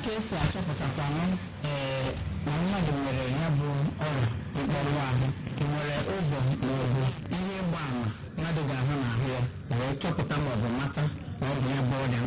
ka esi achọpụtakwanụ na mmadụ nwere ya bụ ọrịa mkpọrọ ahụ? Ị nwere ụzọ maọbụ ihe ịgba ama mmadụ ga-ahụ n'ahụ ya wee chọpụta maọbụ mata na ọ bụ ya bụ ọrịa